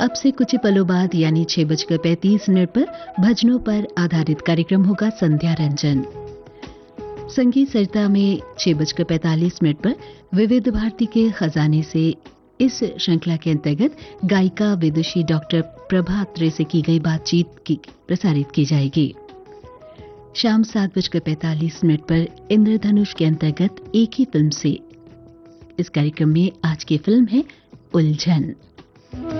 अब से कुछ ही पलों बाद यानी 6:35 पर भजनों पर आधारित कार्यक्रम होगा संध्या रंजन। संगीत सरिता में 6:45 पर विविध भारती के खजाने से इस श्रृंखला के अंतर्गत गायिका विदुषी डॉक्टर प्रभा अत्रे से की गई बातचीत की प्रसारित की जाएगी। शाम 7:45 पर इंद्रधनुष के अंतर्गत एक ही फिल्म से इस कार्यक्रम में आज की फिल्म है उलझन।